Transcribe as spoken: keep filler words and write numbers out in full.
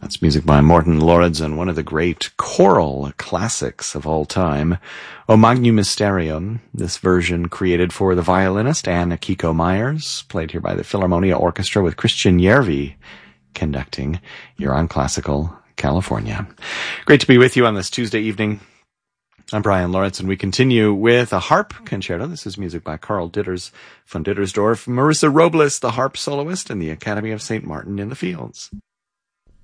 That's music by Morten Lauridsen, one of the great choral classics of all time, O Magnum Mysterium, this version created for the violinist Anne Akiko Myers, played here by the Philharmonia Orchestra with Christian Järvi conducting. You're on Classical California. Great to be with you on this Tuesday evening. I'm Brian Lauritsen. We continue with a harp concerto. This is music by Karl Ditters von Dittersdorf, Marissa Robles, the harp soloist, and the Academy of Saint Martin in the Fields.